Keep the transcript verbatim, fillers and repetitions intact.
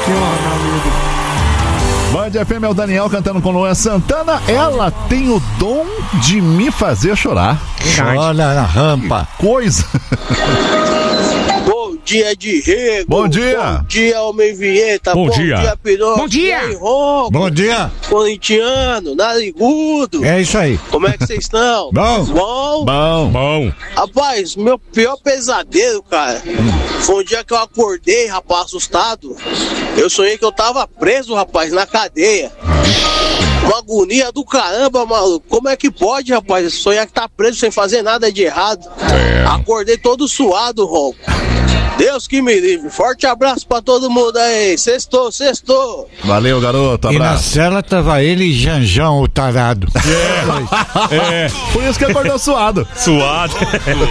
Band F M é o Daniel cantando com Luan Santana. Ela tem o dom de me fazer chorar. Olha na rampa. Coisa. Bom dia, Diego. Bom dia. Bom dia, Homem Vinheta. Bom Bom dia. dia, Pinóquio. Bom dia. E aí, Ronco? Bom dia. Corintiano, narigudo. É isso aí. Como é que vocês estão? Bom. Bom? Bom. Bom. Rapaz, meu pior pesadelo, cara, foi um dia que eu acordei, rapaz, assustado. Eu sonhei que eu tava preso, rapaz, na cadeia. Uma agonia do caramba, maluco. Como é que pode, rapaz? Sonhar que tá preso sem fazer nada de errado. É. Acordei todo suado, Ronco. Deus que me livre. Forte abraço pra todo mundo aí. Sextou, sextou. Valeu, garoto. E na Abraço. cela tava ele e Janjão, o tarado. É. Por isso que acordou suado. Suado.